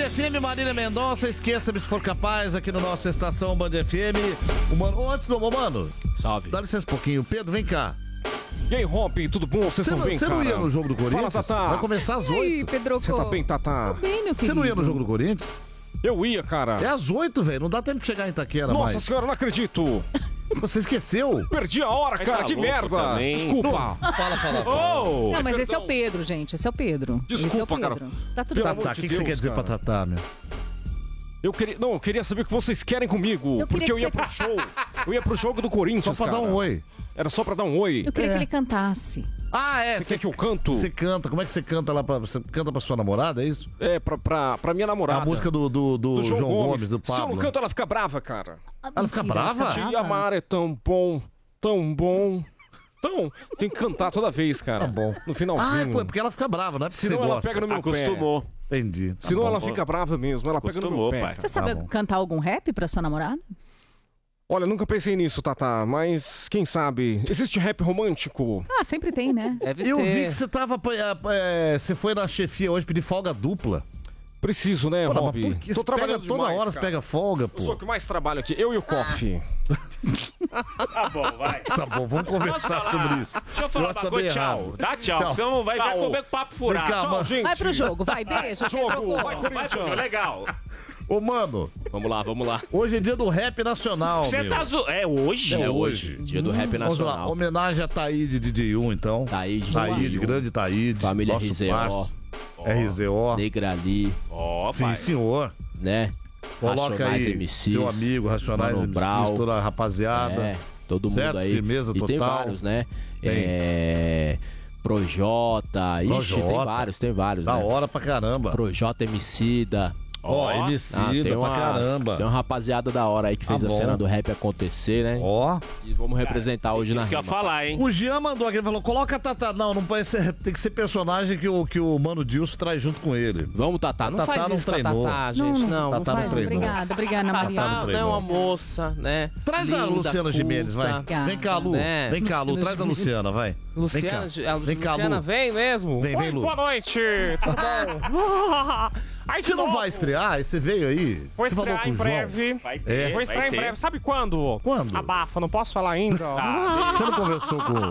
FM, Marília Mendonça, esqueça-me se for capaz, aqui na nossa estação Band FM. Antes do mano, salve. Dá licença um pouquinho. Pedro, vem cá. E aí, Rompe, tudo bom? Vocês estão bem, Você não ia no jogo do Corinthians? Fala, Tatá. Vai começar às 8. Ih, Pedro, você tá bem, Tatá? Tô bem, meu querido. Você não ia no jogo do Corinthians? Eu ia, cara. É às 8, velho. Não dá tempo de chegar em Itaquera mais. Nossa senhora, não acredito. Você esqueceu? Perdi a hora, cara. Tá Que merda. também. Desculpa. Fala. Oh, Não, mas esse é o Pedro, gente. Esse é o Pedro. Desculpa, esse é o Pedro. cara. Tá tudo Pelo bem. amor O de que você Deus, quer dizer cara. pra Tatá, meu? Eu queria saber o que vocês querem comigo. Eu queria Porque que eu ia você- pro show. Eu ia pro jogo do Corinthians, Só pra dar cara. um oi. Era só pra dar um oi. Eu queria É. que ele cantasse. Ah, é. Você quer que eu canto? Você canta. Como é que você canta lá pra... Você canta pra sua namorada, é isso? É, pra minha namorada. A música do João Gomes, do Se eu não Pablo. canto, ela fica brava, cara. Ela fica brava? Te amar é tão bom, tão bom. Então, tem que cantar toda vez, cara. Tá bom. No Ah, finalzinho. é porque ela fica brava, não é porque Senão você ela gosta. pega no meu Acostumou. Entendi. Tá Senão bom. ela fica brava mesmo. Ela pega no meu Acostumou, pé. pai. cara. Você sabe bom. cantar algum rap pra sua namorada? Olha, nunca pensei nisso, Tatá, mas quem sabe? Existe rap romântico? Ah, sempre tem, né? Eu vi que você tava... você foi na chefia hoje pedir folga dupla. Preciso, né, Pô, mas Rob? por que Tô você trabalhando pega toda demais, hora, você cara. pega folga, Eu sou o pô. que mais trabalho aqui, eu e o Coffee. Tá bom, vai. Tá bom, vamos conversar sobre isso. Deixa eu falar acho uma também coisa, tchau. errado. Dá tchau, Tchau. senão vai Tchau. comer com papo furado. Vem cá, Tchau, mano. gente. Vai pro jogo, vai, beijo. Jogo, Pedro. vai, Vai pro Corinthians. jogo, legal. Ô, mano, Vamos lá. hoje é dia do rap nacional, Você meu. tá É hoje? É hoje. Dia do rap Vamos lá, nacional. homenagem a Taíde DJ1, então. Taíde, Taíde, DJ1. grande Taíde. Família nosso RZO. parça. RZO. Negra ali, Ó, Sim, pai. senhor. né? Coloca Racionais aí MCs, seu amigo, Racionais Mano MCs, Brau. toda a rapaziada. É, todo Certo? mundo aí. Firmeza e tem total. vários, né? Tem. Projota, ixi, tem Projota. vários, Da né? hora pra caramba. Projota Emicida. Ó, tem Emicida pra caramba. Tem uma rapaziada da hora aí que fez Tá a bom. cena do rap acontecer, né? Ó. E vamos representar hoje na Isso que eu ia rima. falar, hein? O Jean mandou aqui, ele falou, coloca a Tatá. Não, não pode ser, tem que ser personagem que o Mano Dilson traz junto com ele. Vamos, Tatá. Não Tatá faz não isso com a treinou. Tatá, gente. Não, Tatá não faz treinou. isso. Obrigada, Ana Maria. Tatá não Tatá treinou. é uma moça, né? Traz a Linda, Luciana Gimenez, vai. Obrigada. Vem cá, Lu. Né? Vem cá, Lu. Luciana Traz a Gimenez. Luciana, vai. Luciana, Vem cá, Luciana Lu. vem mesmo? Vem, Oi, Lu. boa noite. Tudo bom? Aí, Você de não novo. vai estrear? Aí você veio aí? Vou Você falou estrear com o em João? breve. Vai É. ter, Vou estrear em vai ter. breve. Sabe quando? Quando? Abafa, não posso falar ainda. Você não conversou com...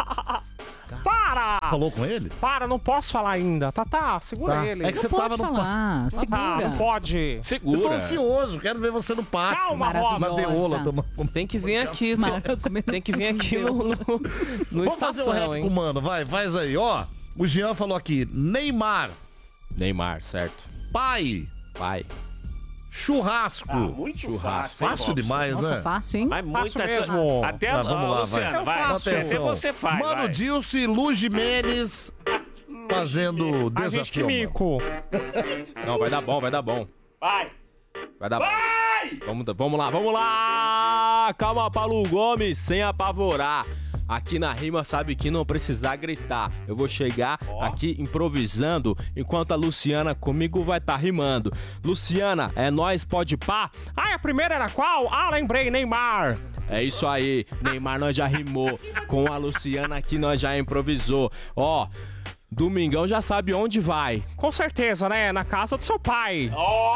Para! Falou com ele? Para, não posso falar ainda. Tá, segura Tá. ele. É que você Não tava pode no falar, Tá, segura. não pode. Eu tô Segura. ansioso, quero ver você no pátio. Calma, na Maravilhosa. deola. Tem que vir aqui. Tem que vir aqui no Vamos fazer o rap estação, com o hein? Mano, vai, faz aí. Ó, o Jean falou aqui, Neymar, Neymar, certo. pai, Pai. churrasco. Muito Churrasco. fácil. hein, Fácil Robson? demais, Nossa, né? fácil, hein? Mas muito Fácil mesmo. Até Tá, vamos lá, Luciana, vai. vai. Presta Até atenção. você faz, Mano vai. Dilson e Lu Gimenez fazendo A gente que desafio. mico. Não, vai dar bom, vai dar bom. Vai. Vai dar bom. Vamos lá. Calma, Paulo Gomes, sem apavorar. Aqui na rima sabe que não precisar gritar. Eu vou chegar aqui improvisando, enquanto a Luciana comigo vai tá rimando. Luciana, é nós, pode pá? Ai, a primeira era qual? Ah, lembrei, Neymar. É isso aí, Neymar nós já rimou. Com a Luciana aqui nós já improvisou. Ó, domingão já sabe onde vai. Com certeza, né? Na casa do seu pai.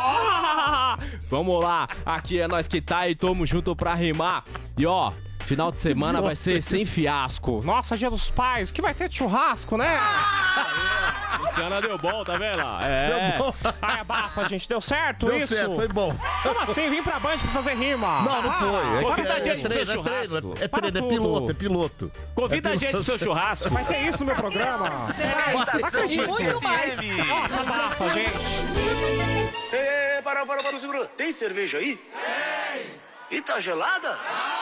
Vamos lá, aqui é nós que tá e tamo junto pra rimar. E ó, final de semana vai ser sem fiasco. Nossa, dia dos pais, que vai ter de churrasco, né? Luciana deu bom, tá vendo? É. Deu bom. Ai, abafa, gente, deu certo Deu isso? certo, foi bom. Como assim? Vim pra Band pra fazer rima? Não, não foi. É, que Convida a gente pro seu treino, é treino, churrasco. é treino, é Para piloto, tudo. é piloto. Convida a gente pro seu churrasco. Vai ter isso no meu programa? Não acredito. Muito mais. Nossa, abafa, gente. Para, segura. Tem cerveja aí? Tem. E tá gelada?